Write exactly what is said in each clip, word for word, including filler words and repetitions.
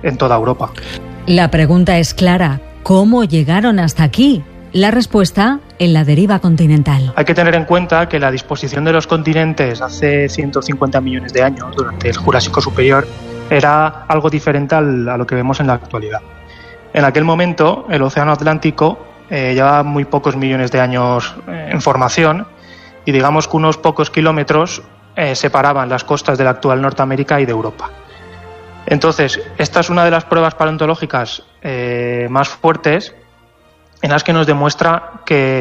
en toda Europa. La pregunta es clara: ¿cómo llegaron hasta aquí? La respuesta en la deriva continental. Hay que tener en cuenta que la disposición de los continentes hace ciento cincuenta millones de años, durante el Jurásico Superior, era algo diferente al, a lo que vemos en la actualidad. En aquel momento, el Océano Atlántico eh, llevaba muy pocos millones de años eh, en formación, y digamos que unos pocos kilómetros eh, separaban las costas de la actual Norteamérica y de Europa. Entonces, esta es una de las pruebas paleontológicas eh, más fuertes, en las que nos demuestra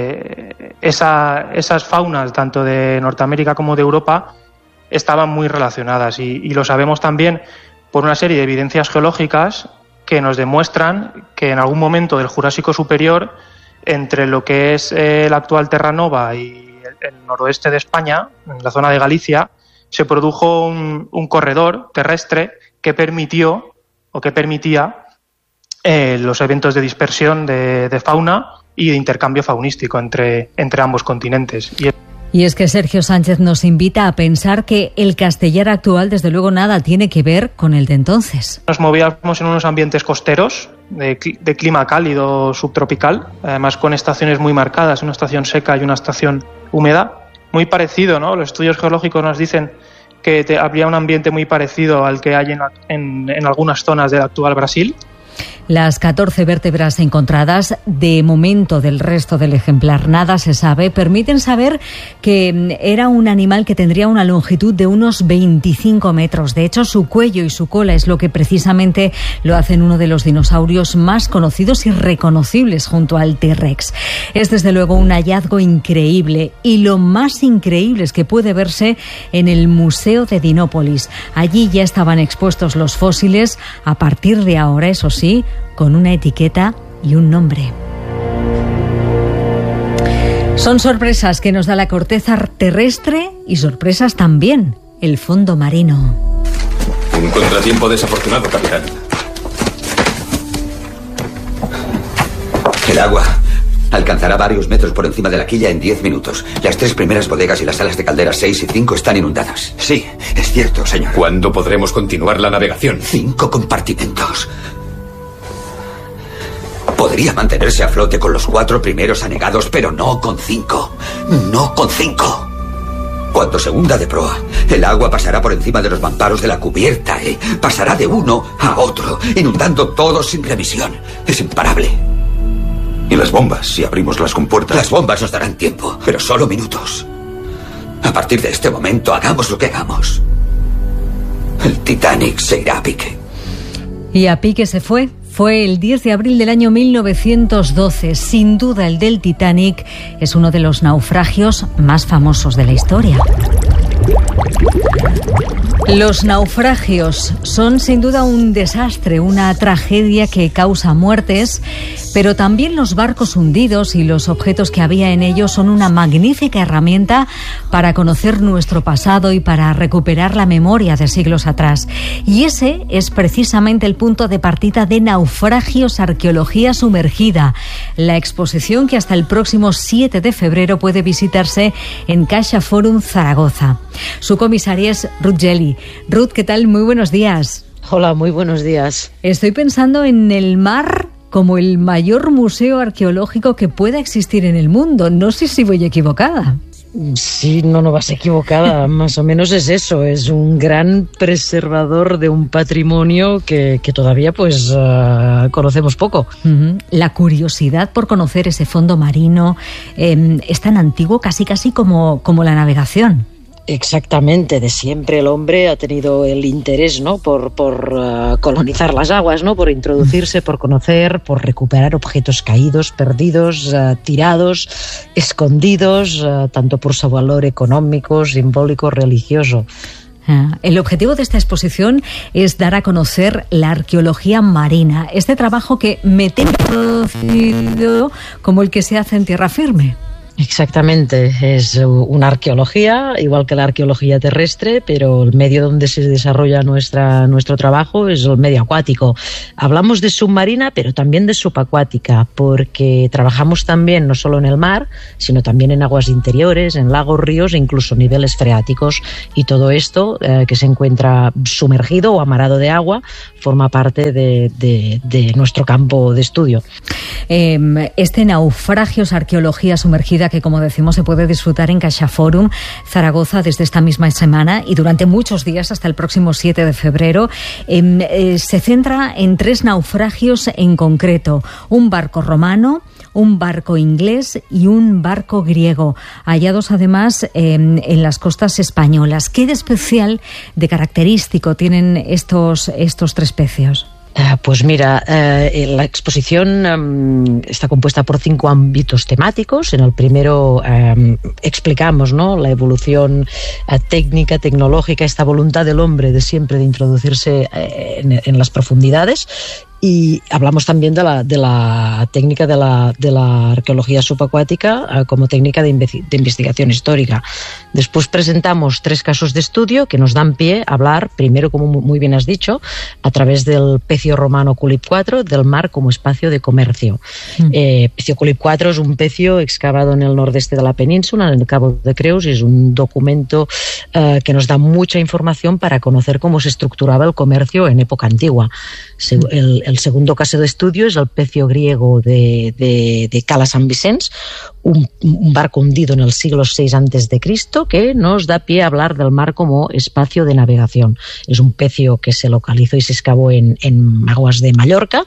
que esa, esas faunas, tanto de Norteamérica como de Europa, estaban muy relacionadas, y, y lo sabemos también por una serie de evidencias geológicas que nos demuestran que en algún momento del Jurásico Superior, entre lo que es eh, la actual Terranova y el, el noroeste de España, en la zona de Galicia, se produjo un, un corredor terrestre que permitió o que permitía eh, los eventos de dispersión de, de fauna y de intercambio faunístico entre, entre ambos continentes. Y Y es que Sergio Sánchez nos invita a pensar que el Castellar actual, desde luego, nada tiene que ver con el de entonces. Nos movíamos en unos ambientes costeros, de, de clima cálido subtropical, además con estaciones muy marcadas, una estación seca y una estación húmeda. Muy parecido, ¿no? Los estudios geológicos nos dicen que te, habría un ambiente muy parecido al que hay en, en, en algunas zonas del actual Brasil. Las catorce vértebras encontradas, de momento del resto del ejemplar nada se sabe, permiten saber que era un animal que tendría una longitud de unos veinticinco metros. De hecho, su cuello y su cola es lo que precisamente lo hacen uno de los dinosaurios más conocidos y reconocibles junto al T-Rex. Es desde luego un hallazgo increíble, y lo más increíble es que puede verse en el Museo de Dinópolis. Allí ya estaban expuestos los fósiles, a partir de ahora, eso sí, con una etiqueta y un nombre. Son sorpresas que nos da la corteza terrestre y sorpresas también el fondo marino. Un contratiempo desafortunado, capitán. El agua alcanzará varios metros por encima de la quilla en diez minutos. Las tres primeras bodegas y las salas de calderas seis y cinco están inundadas. Sí, es cierto, señor. ¿Cuándo podremos continuar la navegación? Cinco compartimentos. Podría mantenerse a flote con los cuatro primeros anegados, pero no con cinco. No con cinco. Cuando se hunda de proa, el agua pasará por encima de los mamparos de la cubierta, ¿eh? Pasará de uno a otro, inundando todo sin remisión. Es imparable. ¿Y las bombas, si abrimos las compuertas? Las bombas nos darán tiempo, pero solo minutos. A partir de este momento, hagamos lo que hagamos, el Titanic se irá a pique. Y a pique se fue. Fue el diez de abril del año mil novecientos doce. Sin duda, el del Titanic es uno de los naufragios más famosos de la historia. Los naufragios son sin duda un desastre, una tragedia que causa muertes, pero también los barcos hundidos y los objetos que había en ellos son una magnífica herramienta para conocer nuestro pasado y para recuperar la memoria de siglos atrás. Y ese es precisamente el punto de partida de Naufragios, Arqueología Sumergida, la exposición que hasta el próximo siete de febrero puede visitarse en Caixa Forum Zaragoza. Su comisaria es Ruth Geli. Ruth, ¿qué tal? Muy buenos días. Hola, muy buenos días. Estoy pensando en el mar como el mayor museo arqueológico que pueda existir en el mundo. No sé si voy equivocada. Sí, no, no vas equivocada. Más o menos es eso. Es un gran preservador de un patrimonio que, que todavía pues uh, conocemos poco. Uh-huh. La curiosidad por conocer ese fondo marino eh, es tan antiguo casi casi como, como la navegación. Exactamente, de siempre el hombre ha tenido el interés, ¿no?, por, por uh, colonizar las aguas, ¿no?, por introducirse, por conocer, por recuperar objetos caídos, perdidos, uh, tirados, escondidos, uh, tanto por su valor económico, simbólico, religioso. El objetivo de esta exposición es dar a conocer la arqueología marina, este trabajo que me temo como el que se hace en tierra firme. Exactamente, es una arqueología, igual que la arqueología terrestre, pero el medio donde se desarrolla nuestra, nuestro trabajo es el medio acuático. Hablamos de submarina, pero también de subacuática, porque trabajamos también no solo en el mar, sino también en aguas interiores, en lagos, ríos e incluso niveles freáticos. Y todo esto eh, que se encuentra sumergido o amarrado de agua forma parte de, de, de nuestro campo de estudio. Eh, este Naufragios, arqueología sumergida, que como decimos se puede disfrutar en CaixaForum Zaragoza desde esta misma semana y durante muchos días hasta el próximo siete de febrero, eh, eh, se centra en tres naufragios en concreto: un barco romano, un barco inglés y un barco griego, hallados además eh, en las costas españolas. ¿Qué de especial, de característico tienen estos, estos tres pecios? Uh, pues mira, uh, la exposición um, está compuesta por cinco ámbitos temáticos. En el primero um, explicamos, ¿no?, la evolución uh, técnica, tecnológica, esta voluntad del hombre de siempre de introducirse uh, en, en las profundidades. Y hablamos también de la, de la técnica de la, de la arqueología subacuática eh, como técnica de, de investigación histórica. Después presentamos tres casos de estudio que nos dan pie a hablar, primero, como muy bien has dicho, a través del pecio romano Culip cuatro, del mar como espacio de comercio. Mm. Eh, pecio Culip cuatro es un pecio excavado en el nordeste de la península, en el Cabo de Creus, y es un documento eh, que nos da mucha información para conocer cómo se estructuraba el comercio en época antigua. Se, el, el segundo caso de estudio es el pecio griego de, de, de Cala San Vicens, un, un barco hundido en el siglo seis antes de Cristo, que nos da pie a hablar del mar como espacio de navegación. Es un pecio que se localizó y se excavó en, en aguas de Mallorca,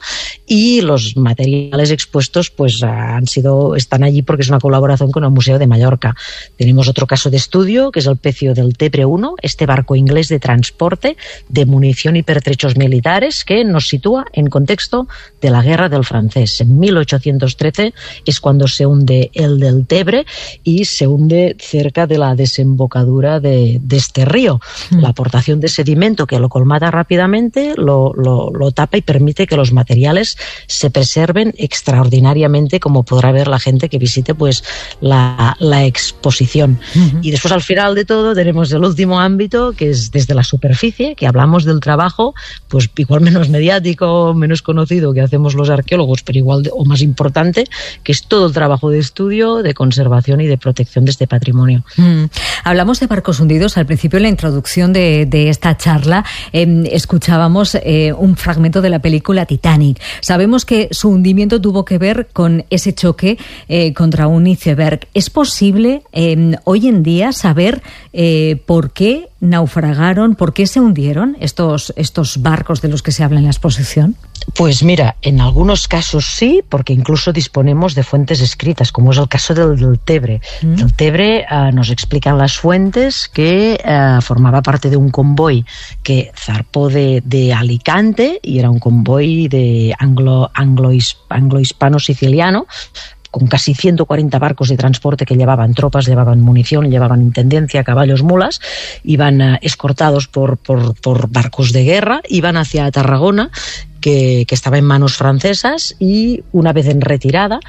y los materiales expuestos pues han sido, están allí porque es una colaboración con el Museo de Mallorca. Tenemos otro caso de estudio, que es el pecio del Tebre uno, este barco inglés de transporte de munición y pertrechos militares, que nos sitúa en contexto de la Guerra del Francés. En mil ochocientos trece es cuando se hunde el del Tebre y se hunde cerca de la desembocadura de, de este río. Mm. La aportación de sedimento que lo colmata rápidamente lo, lo, lo tapa y permite que los materiales se preserven extraordinariamente, como podrá ver la gente que visite pues la, la exposición. Mm-hmm. Y después, al final de todo, tenemos el último ámbito, que es desde la superficie, que hablamos del trabajo, pues igual menos mediático, menos conocido, que hacemos los arqueólogos, pero igual de, o más importante, que es todo el trabajo de estudio, de conservación y de protección de este patrimonio. Mm. Hablamos de barcos hundidos. Al principio, en la introducción de, de esta charla, eh, escuchábamos eh, un fragmento de la película Titanic. Sabemos que su hundimiento tuvo que ver con ese choque eh, contra un iceberg. ¿Es posible eh, hoy en día saber eh, por qué naufragaron, por qué se hundieron estos, estos barcos de los que se habla en la exposición? Pues mira, en algunos casos sí, porque incluso disponemos de fuentes escritas, como es el caso del, del Tebre. Mm. El Tebre uh, nos explican las fuentes que uh, formaba parte de un convoy que zarpó de, de Alicante, y era un convoy de anglo, anglo, anglo hispano siciliano, con casi ciento cuarenta barcos de transporte que llevaban tropas, llevaban munición, llevaban intendencia, caballos, mulas, iban uh, escortados por, por, por barcos de guerra, iban hacia Tarragona, que, que estaba en manos francesas, y una vez en retirada,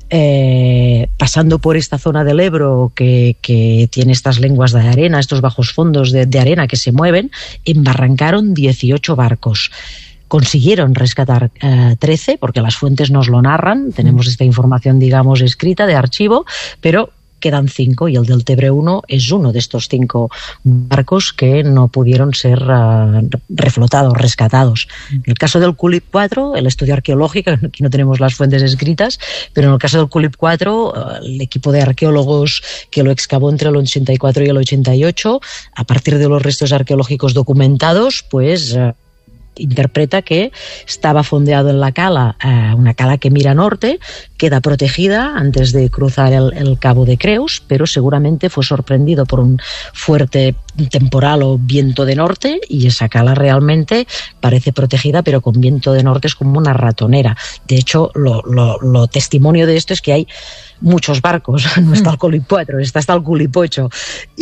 Eh, pasando por esta zona del Ebro que, que tiene estas lenguas de arena, estos bajos fondos de, de arena que se mueven, embarrancaron dieciocho barcos. Consiguieron rescatar eh, trece, porque las fuentes nos lo narran, tenemos esta información, digamos, escrita de archivo, pero quedan cinco, y el del Tebre uno es uno de estos cinco barcos que no pudieron ser uh, reflotados, rescatados. En el caso del Culip cuatro, el estudio arqueológico, aquí no tenemos las fuentes escritas, pero en el caso del Culip cuatro, uh, el equipo de arqueólogos que lo excavó entre el ochenta y cuatro y el ochenta y ocho, a partir de los restos arqueológicos documentados, pues Uh, interpreta que estaba fondeado en la cala, eh, una cala que mira norte, queda protegida antes de cruzar el, el Cabo de Creus, pero seguramente fue sorprendido por un fuerte temporal o viento de norte, y esa cala realmente parece protegida, pero con viento de norte es como una ratonera. De hecho, lo, lo, lo testimonio de esto es que hay muchos barcos, no está el Culipocho, está hasta el Culipocho,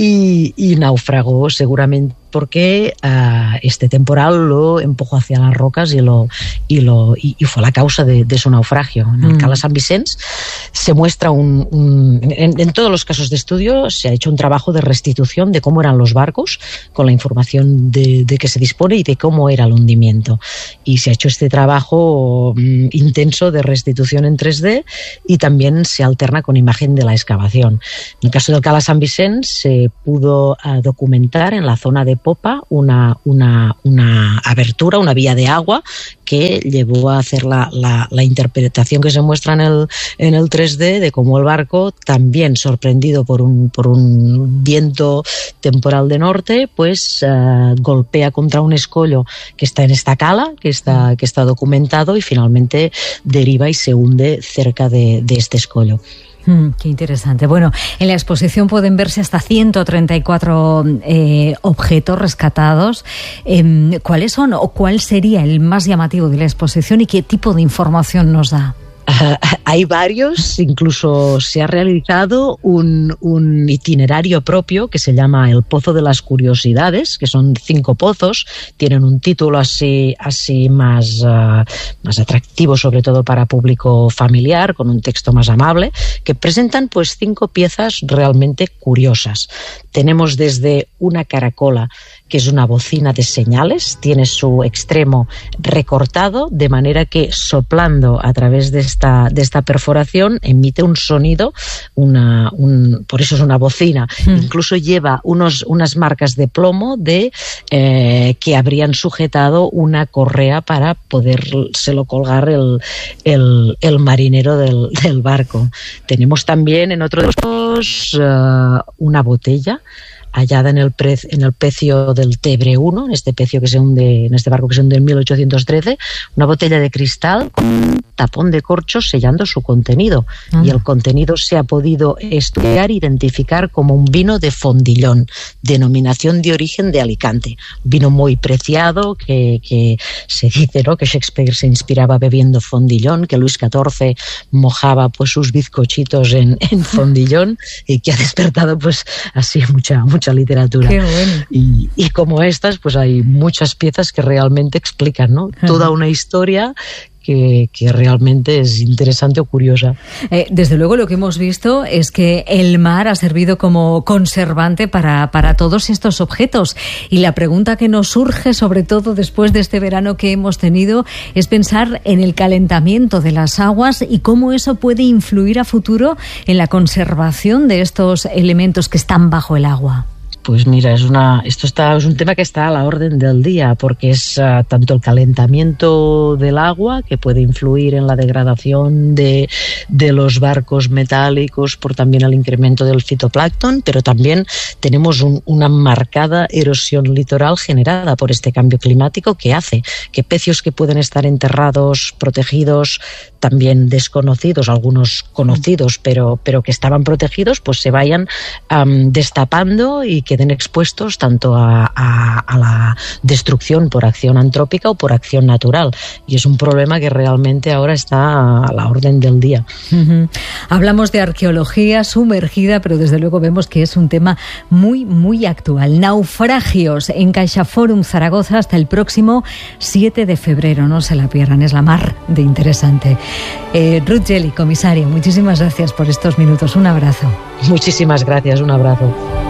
y, y naufragó seguramente porque uh, este temporal lo empujó hacia las rocas y, lo, y, lo, y, y fue la causa de, de su naufragio. En el mm. Cala San Vicens se muestra un... un en, en todos los casos de estudio se ha hecho un trabajo de restitución de cómo eran los barcos, con la información de, de que se dispone y de cómo era el hundimiento. Y se ha hecho este trabajo um, intenso de restitución en tres D, y también se alterna con imagen de la excavación. En el caso del Cala San Vicens se pudo uh, documentar en la zona de popa una, una, una abertura, una vía de agua que llevó a hacer la, la, la interpretación que se muestra en el, en el tres D de cómo el barco, también sorprendido por un, por un viento temporal de norte, pues uh, golpea contra un escollo que está en esta cala, que está, que está documentado, y finalmente deriva y se hunde cerca de, de este escollo. Mm, qué interesante. Bueno, en la exposición pueden verse hasta ciento treinta y cuatro eh, objetos rescatados. Eh, ¿Cuáles son o cuál sería el más llamativo de la exposición y qué tipo de información nos da? Uh, hay varios, incluso se ha realizado un, un itinerario propio que se llama El Pozo de las Curiosidades, que son cinco pozos, tienen un título así, así más, uh, más atractivo, sobre todo para público familiar, con un texto más amable, que presentan pues cinco piezas realmente curiosas. Tenemos desde una caracola, que es una bocina de señales, tiene su extremo recortado, de manera que soplando a través de esta, de esta perforación emite un sonido, una, un, por eso es una bocina. Mm. Incluso lleva unos, unas marcas de plomo de, eh, que habrían sujetado una correa para podérselo colgar el, el, el marinero del, del barco. Tenemos también en otro de los uh, una botella hallada en el, pre, en el pecio del Tebre uno, en este pecio que se hunde, en este barco que se hunde en mil ochocientos trece, una botella de cristal con un tapón de corcho sellando su contenido. Ah. Y el contenido se ha podido estudiar e identificar como un vino de Fondillón, denominación de origen de Alicante. Vino muy preciado, que, que se dice, ¿no?, que Shakespeare se inspiraba bebiendo Fondillón, que Luis catorce mojaba pues sus bizcochitos en, en Fondillón, y que ha despertado pues así mucha, mucha mucha literatura. Qué bueno. y, y como estas, pues hay muchas piezas que realmente explican, ¿no?, uh-huh, toda una historia que, que realmente es interesante o curiosa. Eh, desde luego lo que hemos visto es que el mar ha servido como conservante para, para todos estos objetos, y la pregunta que nos surge, sobre todo después de este verano que hemos tenido, es pensar en el calentamiento de las aguas y cómo eso puede influir a futuro en la conservación de estos elementos que están bajo el agua. Pues mira, es una, esto está, es un tema que está a la orden del día, porque es uh, tanto el calentamiento del agua, que puede influir en la degradación de, de los barcos metálicos por también el incremento del fitoplancton, pero también tenemos un, una marcada erosión litoral generada por este cambio climático, que hace que pecios que pueden estar enterrados, protegidos, también desconocidos, algunos conocidos, pero, pero que estaban protegidos, pues se vayan um, destapando y queden expuestos tanto a, a, a la destrucción por acción antrópica o por acción natural. Y es un problema que realmente ahora está a la orden del día. Uh-huh. Hablamos de arqueología sumergida, pero desde luego vemos que es un tema muy, muy actual. Naufragios en CaixaForum Zaragoza hasta el próximo siete de febrero. No se la pierdan, es la mar de interesante. Eh, Ruth Geli, comisaria, muchísimas gracias por estos minutos. Un abrazo. Muchísimas gracias, un abrazo.